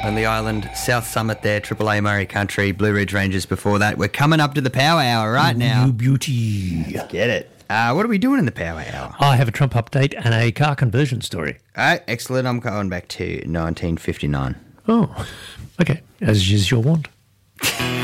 on the island, South Summit there, Triple A Murray Country, Blue Ridge Rangers before that. We're coming up to the Power Hour right now. You beauty. Let's get it. What are we doing in the Power Hour? I have a Trump update and a car conversion story. All right, excellent. I'm going back to 1959. Oh, okay. As is your want.